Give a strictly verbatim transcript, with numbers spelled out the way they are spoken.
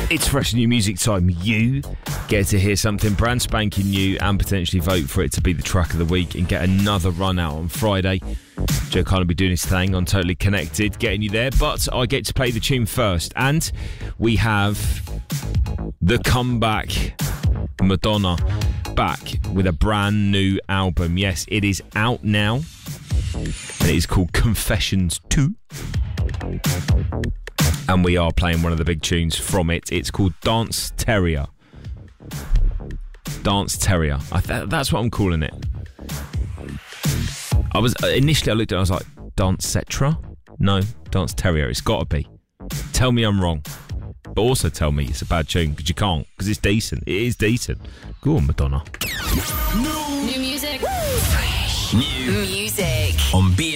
It's fresh new music time. You get to hear something brand spanking new and potentially vote for it to be the track of the week and get another run out on Friday. Joe Khan will be doing his thing on Totally Connected, getting you there, but I get to play the tune first. And we have the comeback Madonna back with a brand new album. Yes, it is out now. And it is called Confessions two. And we are playing one of the big tunes from it. It's called Dance Terrier. Dance Terrier. I th- that's what I'm calling it. I was initially I looked at it, I was like, Dance Cetra? No, Dance Terrier. It's got to be. Tell me I'm wrong. But also tell me it's a bad tune, because you can't, because it's decent. It is decent. Go on, Madonna. New music. Fresh new music. On B